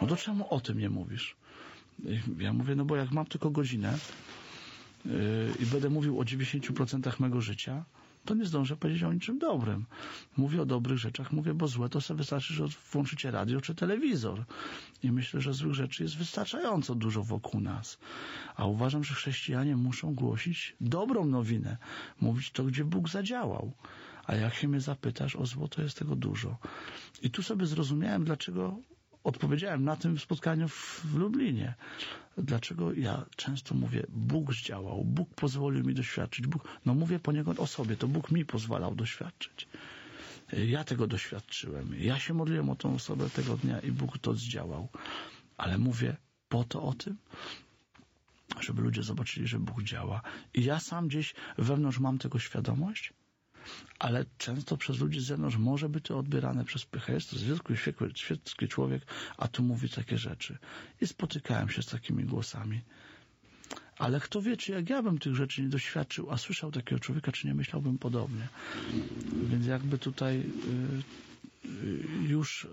No to czemu o tym nie mówisz? Ja mówię, no bo jak mam tylko godzinę i będę mówił o 90% mego życia, to nie zdążę powiedzieć o niczym dobrym. Mówię o dobrych rzeczach, mówię, bo złe to sobie wystarczy, że włączycie radio czy telewizor. I myślę, że złych rzeczy jest wystarczająco dużo wokół nas. A uważam, że chrześcijanie muszą głosić dobrą nowinę. Mówić to, gdzie Bóg zadziałał. A jak się mnie zapytasz o zło, to jest tego dużo. I tu sobie zrozumiałem, dlaczego odpowiedziałem na tym spotkaniu w Lublinie. Dlaczego ja często mówię, Bóg zdziałał, Bóg pozwolił mi doświadczyć. No mówię poniekąd o sobie, to Bóg mi pozwalał doświadczyć. Ja tego doświadczyłem. Ja się modliłem o tą osobę tego dnia i Bóg to zdziałał. Ale mówię po to o tym, żeby ludzie zobaczyli, że Bóg działa. I ja sam gdzieś wewnątrz mam tego świadomość, ale często przez ludzi z zewnątrz może być to odbierane przez pychę. Jest to zwykły, świecki człowiek, a tu mówi takie rzeczy. I spotykałem się z takimi głosami. Ale kto wie, czy jak ja bym tych rzeczy nie doświadczył, a słyszał takiego człowieka, czy nie myślałbym podobnie. Więc jakby tutaj już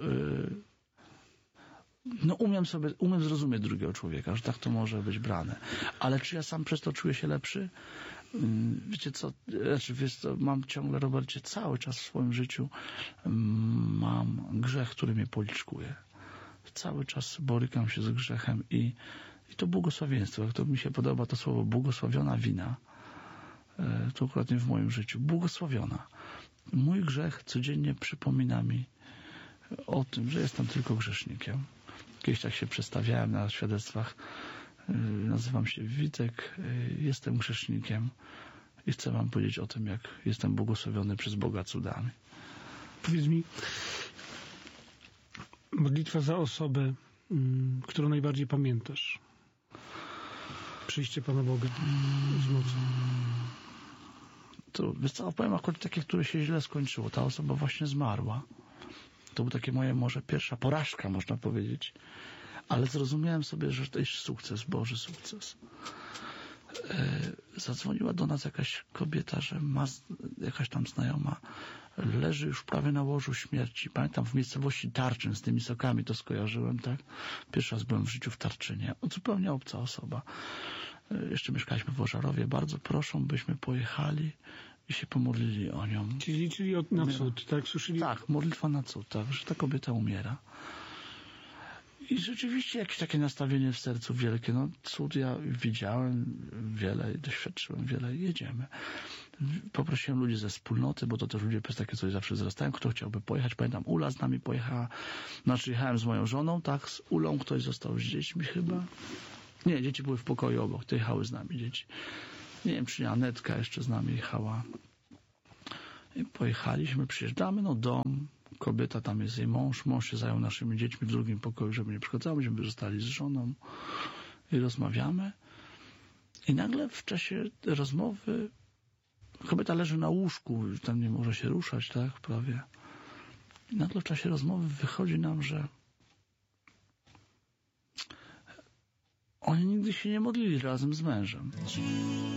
no umiem zrozumieć drugiego człowieka, że tak to może być brane. Ale czy ja sam przez to czuję się lepszy? Wiecie co, mam ciągle, Robercie, cały czas w swoim życiu mam grzech, który mnie policzkuje. Cały czas borykam się z grzechem i to błogosławieństwo, jak to mi się podoba to słowo błogosławiona wina, to akurat nie w moim życiu, błogosławiona. Mój grzech codziennie przypomina mi o tym, że jestem tylko grzesznikiem. Kiedyś tak się przedstawiałem na świadectwach. Nazywam się Witek, jestem grzesznikiem i chcę wam powiedzieć o tym, jak jestem błogosławiony przez Boga cudami. Powiedz mi, modlitwa za osobę, którą najbardziej pamiętasz. Przyjście Pana Boga z mocą. To, wiesz co, opowiem akurat takie, które się źle skończyło. Ta osoba właśnie zmarła. To był takie moje może pierwsza porażka, można powiedzieć. Ale zrozumiałem sobie, że to jest sukces, Boży sukces. Zadzwoniła do nas jakaś kobieta, że jakaś tam znajoma leży już prawie na łożu śmierci. Pamiętam w miejscowości Tarczyn, z tymi sokami to skojarzyłem, tak? Pierwszy raz byłem w życiu w Tarczynie. Zupełnie obca osoba. Jeszcze mieszkaliśmy w Ożarowie. Bardzo proszę, byśmy pojechali i się pomodlili o nią. Czyli na cud, tak? Słyszeli? Tak, modlitwa na cud, tak, że ta kobieta umiera. I rzeczywiście jakieś takie nastawienie w sercu wielkie. No cud ja widziałem wiele, doświadczyłem wiele i jedziemy. Poprosiłem ludzi ze wspólnoty, bo to też ludzie przez takie coś zawsze wzrastają. Kto chciałby pojechać? Pamiętam, Ula z nami pojechała. Znaczy jechałem z moją żoną, tak, z Ulą. Ktoś został z dziećmi chyba. Nie, dzieci były w pokoju obok. To jechały z nami dzieci. Nie wiem, czy nie Anetka jeszcze z nami jechała. I pojechaliśmy, przyjeżdżamy, no dom, kobieta, tam jest jej mąż się zajął naszymi dziećmi w drugim pokoju, żeby nie przeszkadzało, myśmy zostali z żoną i rozmawiamy. I nagle w czasie rozmowy kobieta leży na łóżku, tam nie może się ruszać, tak, prawie. I nagle w czasie rozmowy wychodzi nam, że oni nigdy się nie modlili razem z mężem.